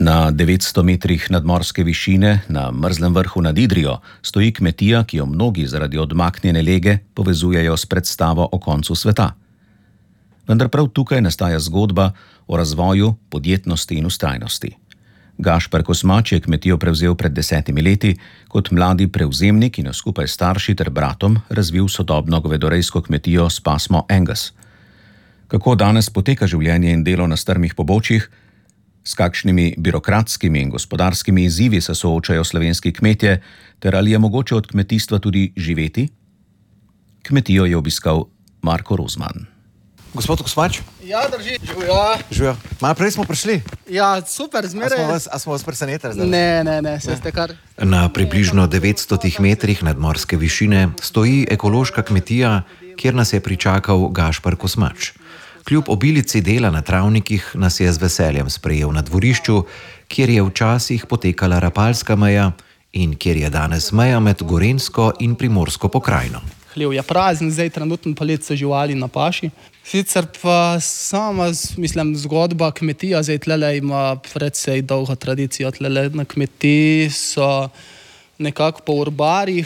Na 900 metrih nadmorske višine na mrzlem vrhu nad Idrijo stoji kmetija, ki jo mnogi zaradi odmaknjene lege povezujejo s predstavo o koncu sveta. Vendar prav tukaj nastaja zgodba o razvoju, podjetnosti in vztrajnosti. Gašper Kosmač je kmetijo prevzel pred 10 leti kot mladi prevzemnik in jo skupaj s starši ter bratom razvil sodobno govedorejsko kmetijo s pasmo Angus. Kako danes poteka življenje in delo na strmih pobočjih? S kakšnimi birokratskimi in gospodarskimi izzivi se soočajo slovenski kmetje, ter ali je mogoče od kmetijstva tudi živeti? Kmetijo je obiskal Marko Rozman. Gospod Kosmač? Ja, drži. Živijo. Malo prej smo prišli. Ja, super, zmeraj. A smo vas presenetili zdaj? Ne, se ste kar. Na približno 900 metrih nadmorske višine stoji ekološka kmetija, kjer nas je pričakal Gašper Kosmač. Kljub obilici dela na travnikih nas je z veseljem sprejel na dvorišču, kjer je včasih potekala rapalska meja in kjer je danes meja med Gorenjsko in Primorsko pokrajino. Hlev je prazen, zdaj trenutno pa let so živali na paši. Sicer pa sama, zgodba kmetija, zdaj tlele ima precej dolgo tradicijo. Tlele na kmetiji so nekako po urbarjih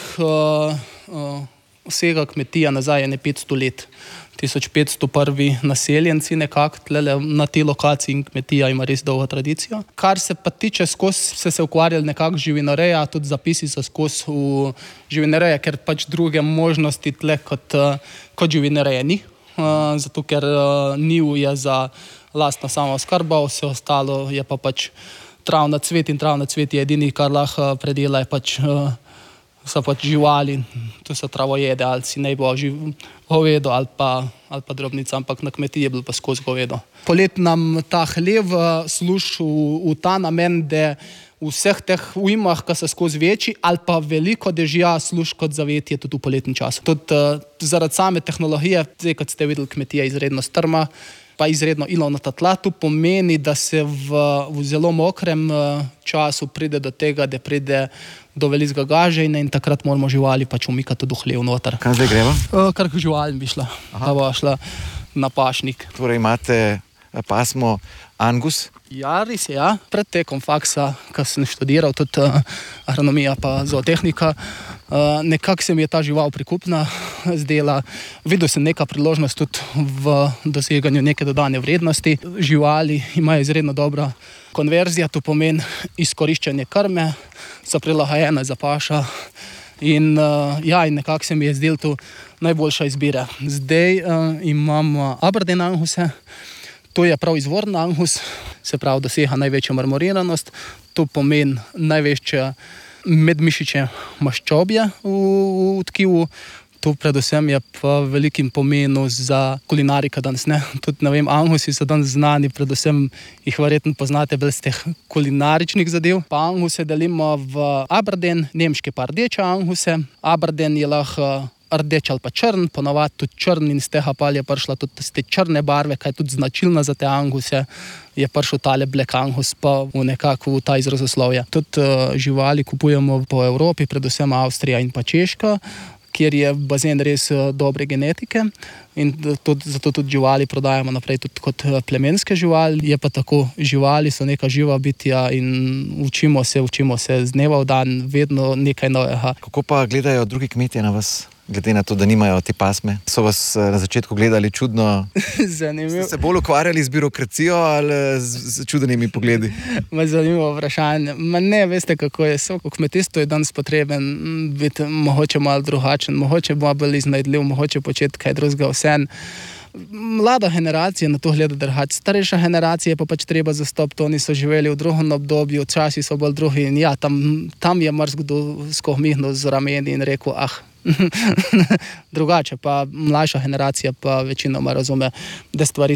vsega kmetija nazaj je 500 let. 1500 prvi naseljenci nekako tlele na tej lokaciji in kmetija ima res dolgo tradicijo. Kar se pa tiče skozi se ukvarjali nekako živinoreja, tudi zapisi so skozi v živinoreja, ker pač druge možnosti tle kot živinoreja ni. Zato ker njiv je za lastno samooskrbo, vse ostalo je pa pač travna cvet in travna cvet je edini, kar lahko predela je pač so pač živali, to so travojede, ali si naj bo govedo ali pa drobnica, ampak na kmetiji je bil pa skozi govedo. Polet nam ta hlev služi v ta namen, da v vseh teh ujmah, ki so skozi večji ali pa veliko dežja, služi kot zavetje tudi v poletnem času. Tudi zaradi same tehnologije, zdaj kot ste videli, kmetija je izredno strma, pa izredno ilovnata tla, to pomeni, da se v zelo mokrem času pride do tega, da pride do velikega gaženja in takrat moramo živali pač umikati tudi v hlev noter. Kaj zdaj greva? Kar k živalim bi šla, pa bo šla na pašnik. Torej imate pasmo Angus? Ja, res je, ja. Pred tekom faksa, ko sem študiral tudi agronomija pa zootehnika, nekako se mi je ta žival prikupna zdela. Videl sem neka priložnost tudi v doseganju neke dodane vrednosti. Živali imajo izredno dobra konverzija, to pomeni izkoriščanje krme, so prilagojene za paša in nekako se mi je zdelo to najboljša izbira. Zdaj imam Aberdeen Anguse, to je prav izvorni Angus, se pravi dosega največjo marmoriranost, to pomeni največje medmišičje maščobje v tkivu. To predvsem je pa velikim pomenu za kulinarika danes, ne. Tudi, ne vem, Angusi so danes znani, predvsem jih verjetno poznate bolj z teh kulinaričnih zadev. Pa Anguse delimo v Aberdeen, nemške pa rdeče Anguse. Aberdeen je lahko rdeč ali pa črn, ponovadi tudi črn in z tega pa je prišla tudi z te črne barve, kaj je tudi značilna za te Anguse, je prišel tale Black Angus pa nekako v ta izrazoslovje. Tudi živali kupujemo po Evropi, predvsem Avstrija in pa Češka, kjer je bazen res dobre genetike in zato tudi živali prodajamo naprej tudi kot plemenske živali. Je pa tako, živali so neka živa bitja in učimo se z dneva v dan vedno nekaj novega. Kako pa gledajo drugi kmetje na vas, glede na to, da nimajo te pasme? So vas na začetku gledali čudno? Zanimivo. Ste se bolj ukvarjali z birokracijo ali z čudenimi pogledi? Zanimivo vprašanje. Ne, veste kako je. V kmetijstvu je danes potreben biti mogoče malo drugačen, mogoče bolj iznajdljiv, mogoče početi kaj drugega vseeno. Mlada generacija na to gleda drugače. Starejša generacija pa pač treba zastopiti, oni so živeli v drugem obdobju, časi so bolj drugi in ja, tam je marsikdo skomihnil z rameni in rekel, drugače pa mlajša generacija pa večinoma razume, da stvari